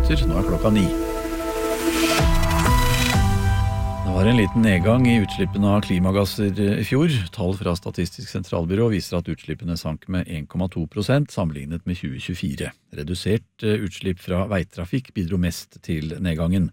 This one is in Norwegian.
minutter. Nå klokka 9. Det var en liten nedgang i utslippene av klimagasser i fjor. Tall fra Statistisk sentralbyrå viser at utslippene sank med 1,2% sammenlignet med 2024. Redusert utslipp fra veitrafikk bidro mest til nedgangen.